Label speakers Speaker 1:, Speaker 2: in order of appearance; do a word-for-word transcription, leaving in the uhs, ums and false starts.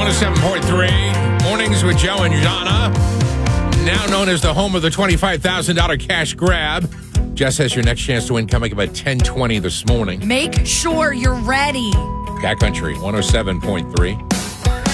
Speaker 1: oh seven point three. Mornings with Joe and Jana. Now known as the home of the twenty-five thousand dollars cash grab. Jess has your next chance to win coming up at ten twenty this morning.
Speaker 2: Make sure you're ready.
Speaker 1: Cat Country one oh seven point three.